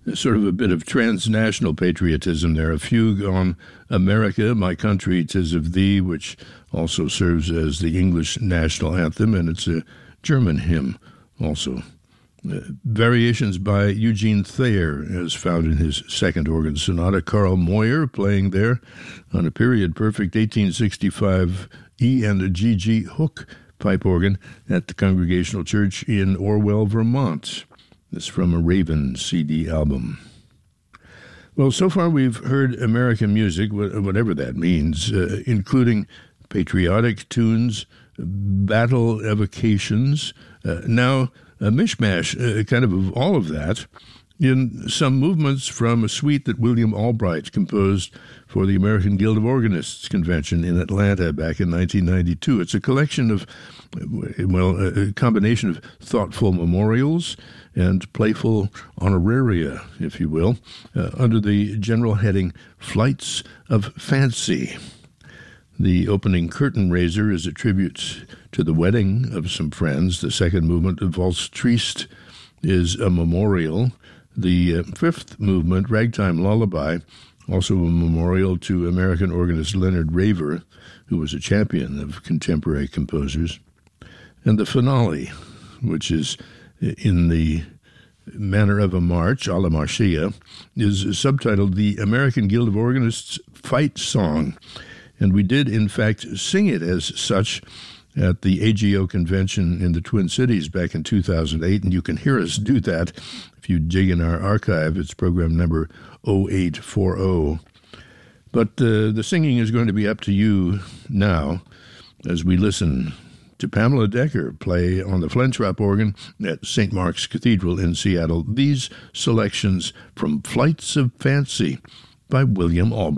sort of a bit of transnational patriotism there. A fugue on America, My Country, 'Tis of Thee, which also serves as the English national anthem, and it's a German hymn also. Variations by Eugene Thayer, as found in his second organ sonata. Carl Moyer playing there on a period-perfect 1865 E and G.G. Hook pipe organ at the Congregational Church in Orwell, Vermont. This from a Raven CD album. Well, so far we've heard American music, whatever that means, including patriotic tunes, battle evocations, now a mishmash kind of all of that in some movements from a suite that William Albright composed for the American Guild of Organists convention in Atlanta back in 1992. It's a collection of, well, a combination of thoughtful memorials and playful honoraria, if you will, under the general heading Flights of Fancy. The opening curtain raiser is a tribute to the wedding of some friends. The second movement, Valse Triste, is a memorial. The fifth movement, Ragtime Lullaby, also a memorial to American organist Leonard Raver, who was a champion of contemporary composers. And the finale, which is in the manner of a march, a la Marcia, is subtitled The American Guild of Organists Fight Song. And we did, in fact, sing it as such at the AGO convention in the Twin Cities back in 2008, and you can hear us do that if you dig in our archive. It's program number 0840. But the singing is going to be up to you now as we listen to Pamela Decker play on the Flentrop organ at St. Mark's Cathedral in Seattle. These selections from Flights of Fancy by William Albright.